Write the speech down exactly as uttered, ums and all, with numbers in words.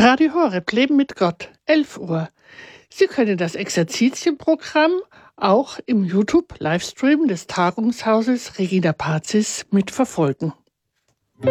Radio Horeb Leben mit Gott, elf Uhr. Sie können das Exerzitienprogramm auch im YouTube-Livestream des Tagungshauses Regina Pazis mitverfolgen.